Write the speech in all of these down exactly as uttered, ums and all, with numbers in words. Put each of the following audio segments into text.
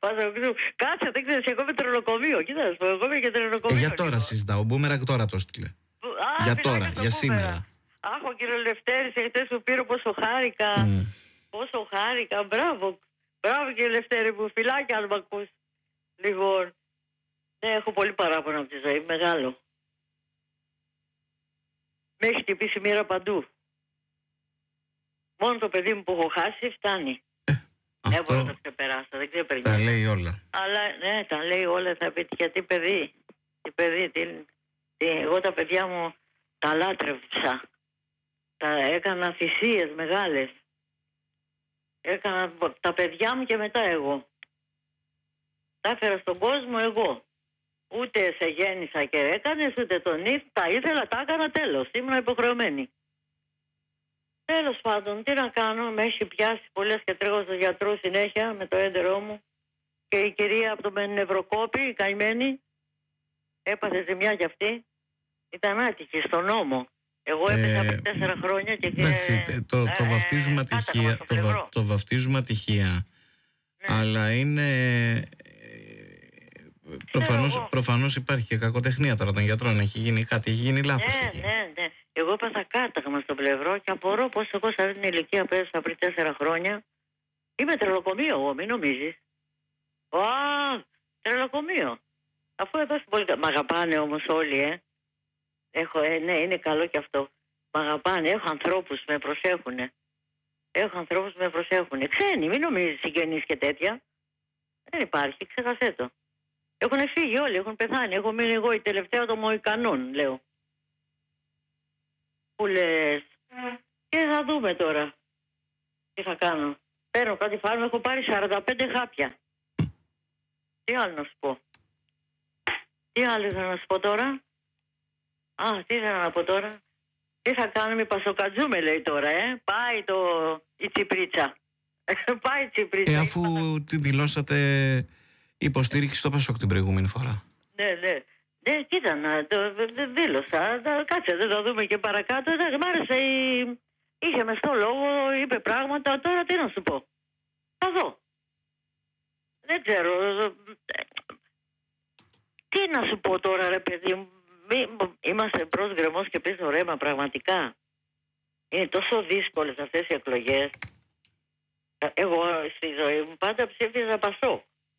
Κάτσε, δεν ξέρεις, εγώ είμαι τρελοκομείο. Κοίτα, να σου πω, εγώ είμαι και τρελοκομείο. Ε, για τώρα συζητάω. Ο Μπούμερακ τώρα το έστειλε. Α, για μιλάει τώρα, το για Boomerang. σήμερα. Αχ, ο κύριο Λευτέρης, εχθές που πήρε πόσο χάρηκα. Mm. Πόσο χάρηκα, μπράβο. Μπράβο κύριε Λευτέρη μου, φιλάκια αν μ' ακούς. Λοιπόν, ναι, έχω πολύ παράπονο από τη ζωή, μεγάλο. Με έχει χτυπήσει μοίρα παντού. Μόνο το παιδί μου που έχω χάσει φτάνει. Αυτό δεν μπορώ να το ξεπεράσω, δεν ξεπερνιώ. τα λέει όλα. Αλλά ναι, τα λέει όλα, θα πείτε γιατί παιδί. Τι παιδί, τι, τι, εγώ τα παιδιά μου τα λάτρεψα. Τα έκανα θυσίες μεγάλες. Έκανα τα παιδιά μου και μετά εγώ. Τα έφερα στον κόσμο εγώ. Ούτε σε γέννησα και έκανες, ούτε τον ήθελα, τα ήθελα, τα έκανα τέλος. Ήμουν υποχρεωμένη. Τέλος πάντων, τι να κάνω, με έχει πιάσει πολλές και τρέχω στους γιατρούς συνέχεια με το έντερό μου. Και η κυρία από το νευροκόπη, η καημένη, έπαθε ζημιά κι αυτή. Ήταν άτυχη στον νόμο. Εγώ έπαιζα από τέσσερα χρόνια και... Εντάξει, και το, το, ε, βαφτίζουμε ατυχία, το, βα, το βαφτίζουμε ατυχία. Ναι. Αλλά είναι... Προφανώς, προφανώς υπάρχει και κακοτεχνία τώρα των γιατρών. Έχει γίνει κάτι, έχει γίνει λάθος. Ναι, εκεί. ναι, ναι. Εγώ έπαθα κάταγμα στο πλευρό και απορώ πως εγώ σε αυτή την ηλικία που έζησα πριν τέσσερα χρόνια είμαι τρελοκομείο εγώ, μην νομίζεις. Α, τρελοκομείο. Αφού εδώ στην πόλη... Μ' αγαπάνε όμως όλοι, ε. Έχω, ε, ναι, είναι καλό και αυτό. Μ' αγαπάνε, έχω ανθρώπους που με προσέχουνε. Έχω ανθρώπους που με προσέχουνε. Ξένοι, μην νομίζεις συγγενείς και τέτοια. Δεν υπάρχει, ξέχασέ το. Έχουν φύγει όλοι, έχουν πεθάνει. Έχω μείνει εγώ η τελευταία των Μοϊκανών, λέω. Που λες. Mm. Και θα δούμε τώρα. Τι θα κάνω. Παίρνω κάτι φάρμακο, έχω πάρει σαράντα πέντε χάπια. Τι άλλο να σου πω. Τι άλλο ήθελα να σου πω τώρα. Α, τι ήθελα να πω τώρα. Τι θα κάνουμε, πασοκατζούμε λέει τώρα, ε. Πάει το... η Τσιπρίτσα. Πάει η Τσιπρίτσα. Ε, αφού τη δηλώσατε υποστήριξη στο Πασόκ την προηγούμενη φορά. Ναι, ναι. Ναι, κοίτα, να το δήλωσα. Κάτσε, δεν το δούμε και παρακάτω. Μ' άρεσε η... Είχε μεστό λόγο, είπε πράγματα. Τώρα τι να σου πω. Θα δω. Δεν ξέρω. Τι να σου πω τώρα, ρε παιδί μου. Είμαστε μπρος γκρεμός και πίσω ρέμα, πραγματικά. Είναι τόσο δύσκολες αυτές οι εκλογές. Εγώ στη ζωή μου πάντα ψήφιζα Πασόκ.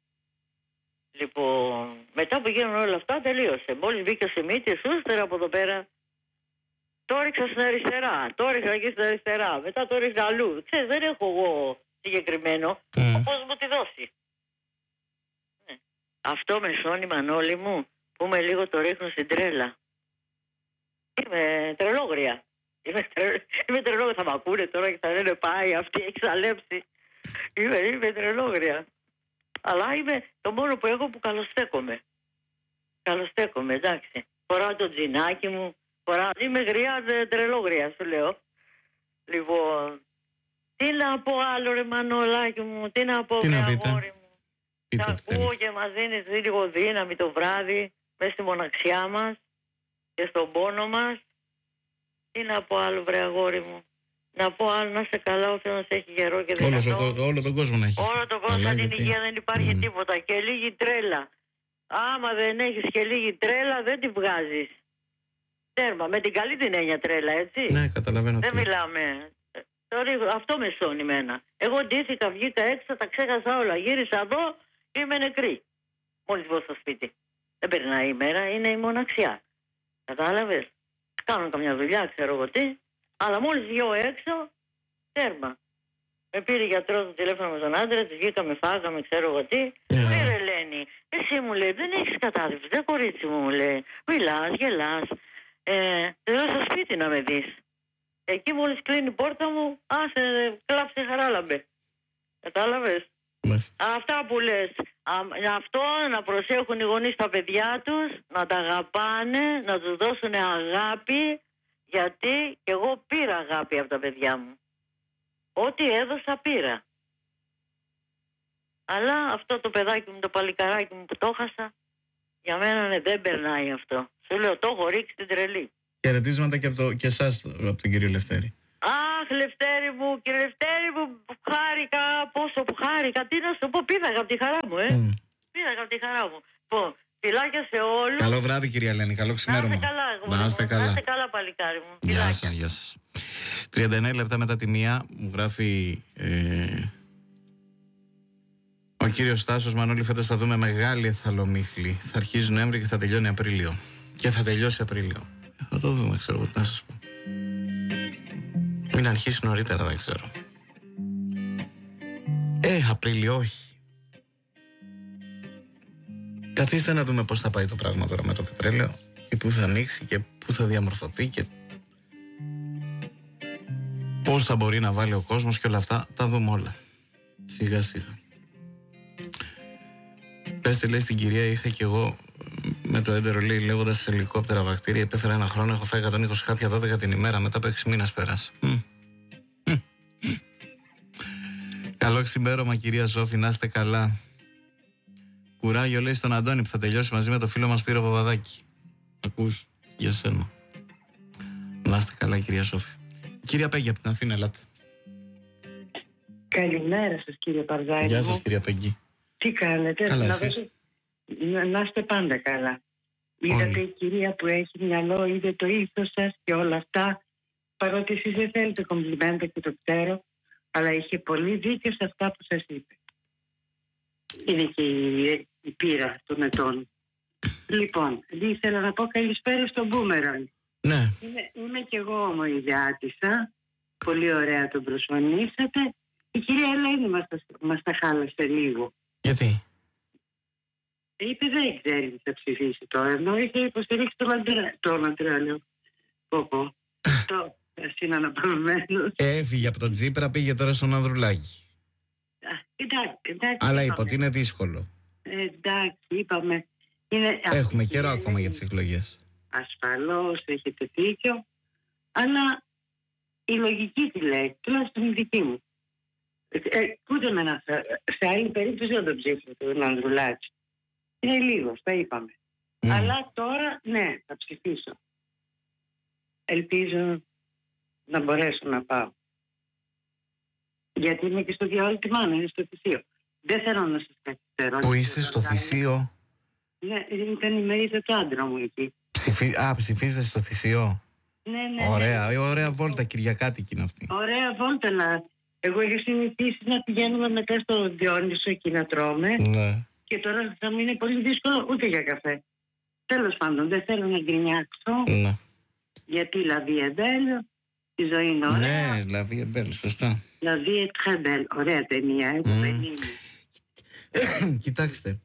Λοιπόν, μετά που γίνουν όλα αυτά τελείωσε. Μόλις μπήκε ο Σιμίτης, ύστερα από εδώ πέρα το ρίξα στην αριστερά, το ρίξα εκεί στην αριστερά, μετά το ρίξα αλλού. Ξέρεις, δεν έχω εγώ συγκεκριμένο, mm. όπως μου τη δώσει. Ναι. Αυτό με σώνει, Μανώλη μου, που με λίγο το ρίχνω στην τρέλα. Είμαι τρελόγρια. Είμαι, τρε... είμαι τρελόγρια. Θα μ' ακούνε τώρα και θα λένε πάει αυτή, έχει ξαλέψει. Είμαι, είμαι τρελόγρια. Αλλά είμαι το μόνο που έχω που καλοστέκομαι. Καλοστέκομαι, εντάξει. Φοράω το τζινάκι μου, φοράω... Είμαι γριά, τρελόγρια, σου λέω. Λοιπόν, τι να πω άλλο ρε Μανολάκι μου, τι να πω ρε αγόρι μου. Τα ακούω και μας δίνεις λίγο δύναμη το βράδυ, μέσα στη μοναξιά μας και στον πόνο μας. Τι να πω άλλο βρε αγόρι μου. Να πω άλλο να είσαι καλά, ο Θεός έχει γερό και δυνατό. Όλο, όλο τον κόσμο να έχει. Όλο τον κόσμο, σαν την υγεία δεν υπάρχει mm. τίποτα. Και λίγη τρέλα. Άμα δεν έχεις και λίγη τρέλα δεν τη βγάζεις. Τέρμα, με την καλή την έννοια τρέλα, έτσι. Ναι, καταλαβαίνω. Δεν τι. Μιλάμε. Τώρα, αυτό με σώνει εμένα. Εγώ ντύθηκα, βγήκα έξω, τα ξέχασα όλα. Γύρισα εδώ, είμαι νεκρή. Μόλις βγω στο σπίτι. Δεν περνάει η μέρα, είναι η μοναξιά. Κατάλαβες. Κάνω καμιά δουλειά, ξέρω εγώ τι. Αλλά μόλις βγω έξω, τέρμα. Με πήρε γιατρός το τηλέφωνο με τον άντρα, τη βγήκαμε, φάγαμε, ξέρω εγώ τι. Yeah. Μου λέει, Ελένη, εσύ μου λέει, δεν έχεις κατάθλιψη, δεν κορίτσι μου, μου λέει. Μιλάς, γελάς. Ε, δεν στο σπίτι να με δεις. Εκεί μόλις κλείνει η πόρτα μου, άσε, κλάψε χαράλαμπε. Κατάλαβες. Μάλιστα. Αυτά που λες. Α, αυτό να προσέχουν οι γονείς τα παιδιά τους, να τα αγαπάνε, να τους δώσουν αγάπη. Γιατί και εγώ πήρα αγάπη από τα παιδιά μου. Ό,τι έδωσα πήρα. Αλλά αυτό το παιδάκι μου, το παλικαράκι μου που το χάσα, για μένα ναι, δεν περνάει αυτό. Σου λέω, το έχω ρίξει την τρελή. Χαιρετίσματα και από το, και εσάς από τον κύριο Λευτέρη. Αχ, Λευτέρη μου και Λευτέρη μου, χάρηκα, πόσο που χάρηκα. Τι να σου πω, πήδαγα από τη χαρά μου, ε. Mm. Πήδαγα από τη χαρά μου. Λοιπόν, φιλάκια σε όλους. Καλό βράδυ, κυρία Ελένη, καλό ξημέρωμα. Να είστε καλά, εγώ. Να είστε καλά. Να είστε καλά, παλικάρι μου. Γεια σας, γεια σας. τριάντα εννέα λεπτά μετά τη μία μου γράφει ε, ο κύριος Στάσος Μανώλη, φέτος θα δούμε μεγάλη εθαλομίχλη. Θα αρχίζει Νοέμβρη και θα τελειώνει Απρίλιο. Και θα τελειώσει Απρίλιο. Θα το δούμε, ξέρω εγώ τι να σας πω. Μην αρχίσει νωρίτερα, δεν ξέρω. Ε, Απρίλιο όχι. Καθίστε να δούμε πώς θα πάει το πράγμα τώρα με το πετρέλαιο και πού θα ανοίξει και πού θα διαμορφωθεί και πώς θα μπορεί να βάλει ο κόσμος και όλα αυτά. Τα δούμε όλα. Σιγά σιγά. Πέστε, λέει, στην κυρία, είχα κι εγώ με το έντερο, λέει, λέγοντας σε ελικόπτερα βακτήρια, υπέφερα ένα χρόνο, έχω φάει εκατόν είκοσι χάπια δώδεκα την ημέρα, μετά από έξι μήνες πέρασε. Καλό ξημέρωμα, κυρία Σόφη, να είστε καλά. Κουράγιο, λέει, στον Αντώνη που θα τελειώσει μαζί με το φίλο μας Σπύρο Παπαδάκη. Ακούς, για σένα. Να είστε καλά, κυρία Σόφη. Κυρία Πέγγι από την Αθήνα, ελάτε. Καλημέρα σας, κύριε Παρδάκη. Γεια σας, κυρία Πέγγι. Τι κάνετε? Καλά, να, εσείς? να, να είστε πάντα καλά. Είδατε η κυρία που έχει μυαλό, είδε το ήθος σας και όλα αυτά. Παρότι εσείς δεν θέλετε κομπλιμέντα και το ξέρω, αλλά είχε πολύ δίκιο σε αυτά που σας είπε. Είναι και η, η πείρα των ετών. Λοιπόν, ήθελα να πω καλησπέρα στον Μπούμεραν. Ναι. Είμαι, είμαι κι εγώ ομοϊδιάτησα. Πολύ ωραία τον προσφωνήσατε. Η κυρία Ελένη μας, μας τα χάλασε λίγο. Γιατί? Είπε δεν ξέρει τι θα ψηφίσει τώρα. Ενώ είχε υποστηρίξει τον Αντρέα. Τον Αντρέα, λέω. Πω πω. Αυτό είναι αναπαυμένος. Έφυγε από τον Τσίπρα, πήγε τώρα στον Ανδρουλάκη. Εντάξει, εντάξει. Αλλά είπα ότι είναι δύσκολο. Εντάξει, είπαμε. Είναι, Έχουμε καιρό ακόμα είναι... για τις εκλογές. Ασφαλώς, έχετε δίκιο. Αλλά η λογική τη λέει, τουλάχιστον η δική μου. Ε, ούτε με ένα, σε άλλη περίπτωση δεν τον ψήφισε τον Ανδρουλάκη. Είναι λίγο, τα είπαμε. Mm. Αλλά τώρα, ναι, θα ψηφίσω. Ελπίζω να μπορέσω να πάω. Γιατί είμαι και στο διάολο τη μάνα, είναι στο θυσίο. Δεν θέλω να σας καθυστερώ. Πού είστε, στο θυσίο? Ναι, ήταν η μερίδα του άντρα μου εκεί. Ψηφί... Α, ψηφίζετε στο θυσίο. Ναι, ναι. Ωραία, ναι. ωραία βόλτα, Κυριακάτικη είναι αυτή. Ωραία βόλτα, να... Εγώ είχα συνηθίσει να πηγαίνουμε μετά στο Διόνυσο εκεί να τρώμε. Ναι. Και τώρα θα μου είναι πολύ δύσκολο ούτε για καφέ. Τέλος πάντων, δεν θέλω να γκρινιάξω. Ναι. Γιατί la vie est belle, η ζωή είναι ωραία. Ναι, la vie est belle, σωστά. La vie est très belle, ωραία ταινία. Mm. Κοιτάξτε,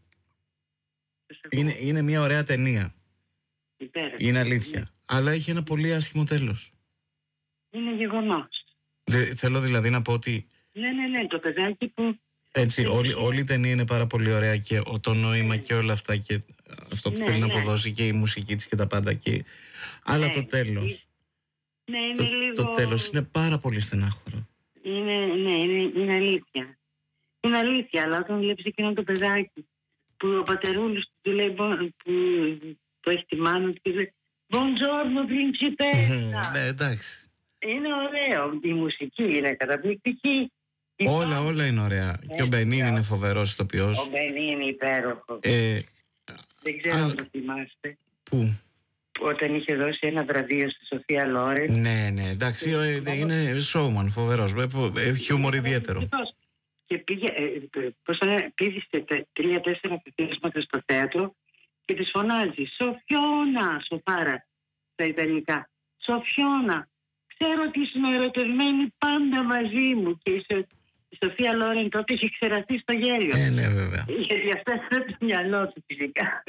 είναι, είναι μια ωραία ταινία. Υπέροχη. Είναι αλήθεια. Ναι. Αλλά έχει ένα πολύ άσχημο τέλος. Είναι γεγονός. Δε, θέλω δηλαδή να πω ότι... Ναι, ναι, ναι, το παιδάκι που... Έτσι, όλη, όλη η ταινία είναι πάρα πολύ ωραία και το νόημα και όλα αυτά και αυτό που ναι, θέλει ναι. να αποδώσει και η μουσική της και τα πάντα και... Αλλά ναι. το τέλος... Ναι, είναι το, λίγο... το τέλος είναι πάρα πολύ στενάχωρο. Είναι, ναι, είναι, είναι αλήθεια. Είναι αλήθεια, αλλά όταν βλέπεις εκείνο το παιδάκι που ο πατερούλης του λέει, που, που έχει τη μάνα του και λέει «Buongiorno, principessa». Ναι, εντάξει. Είναι ωραίο. Η μουσική είναι καταπληκτική. Όλα, Υπά... όλα είναι ωραία. Ε, και ο Μπενίν είναι φοβερός ηθοποιός. Ο Μπενίν είναι υπέροχο. Ε, Δεν ξέρω αν το θυμάστε. Πού? Όταν είχε δώσει ένα βραβείο στη Σοφία Λόρεν. Ναι, ναι, εντάξει, και... είναι showman, φοβερός. Έχει χιούμορ ιδιαίτερο. Και πήγε, πώς θα πήγε τρία-τέσσερα πετύσματα στο θέατρο και της φωνάζει «Σοφιώνα», σοφάρα στα Ιταλικά. «Σοφιώνα, ξέρω ότι είσαι ερωτευμένη πάντα μαζί μου». Και η Σοφία Λόρεν τότε είχε ξεραστεί στο γέλιο. Ε, ναι, βέβαια. Γιατί αυτά είναι το μυαλό του φυσικά.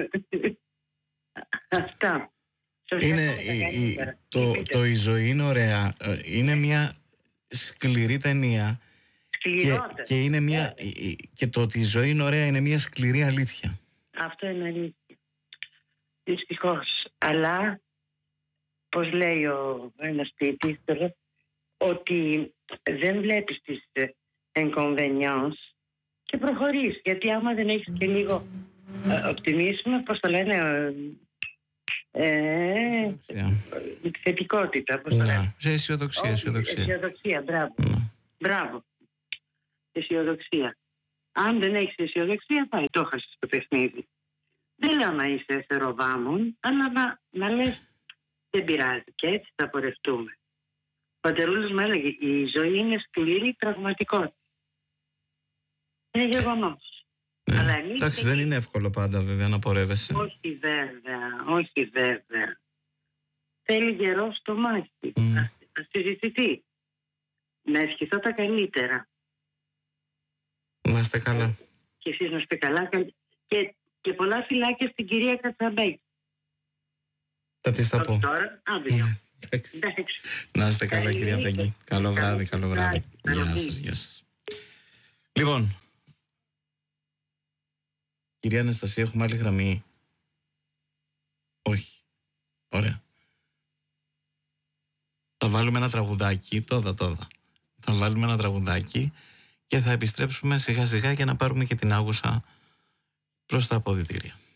Αυτά. Είναι, η, η, το, το «Η ζωή είναι ωραία» είναι μια σκληρή ταινία. Και, και, είναι μια, και το ότι η ζωή είναι ωραία είναι μια σκληρή αλήθεια. Αυτό είναι αλήθεια. Δυστυχώς. Αλλά, πώς λέει ο ένας ποιητής, ότι δεν βλέπεις τις inconveniences και προχωρείς. Γιατί άμα δεν έχεις και λίγο optimism, πώς το λένε, Ε, η θετικότητα. Πώς ναι. Σε αισιοδοξία. Αισιοδοξία, αισιοδοξία μπράβο. Ναι. Μπράβο. Αισιοδοξία. Αν δεν έχεις αισιοδοξία, πάει, το έχασες το παιχνίδι. Δεν λέω να είσαι θεροβάμων, αλλά να, να λες δεν πειράζει και έτσι θα πορευτούμε. Ο πατερούλος μου έλεγε η ζωή είναι σκληρή πραγματικότητα. Είναι γεγονός. Ναι. Αλλά εμείς εντάξει, δεν είναι εύκολο πάντα βέβαια να πορεύεσαι. όχι βέβαια, όχι βέβαια. Θέλει γερό στο μάχη. Mm. Να συζητηθεί. Να ευχηθώ τα καλύτερα. Να είστε καλά. Και εσείς να είστε καλά. Και, και πολλά φιλάκια στην κυρία Κατσαμπέκη. Θα της τα πω. Τώρα, αύριο. Εντάξει. Να είστε καλά, Καλή κυρία νύχτα. Πέγγι. Καλό βράδυ, καλό βράδυ. Καλό Γεια βράδυ. σας, γεια σας. Λοιπόν, κυρία Αναστασία, έχουμε άλλη γραμμή? Όχι. Ωραία. Θα βάλουμε ένα τραγουδάκι, τόδα τόδα. Θα βάλουμε ένα τραγουδάκι και θα επιστρέψουμε σιγά σιγά για να πάρουμε και την Άγουσα προς τα αποδυτήρια.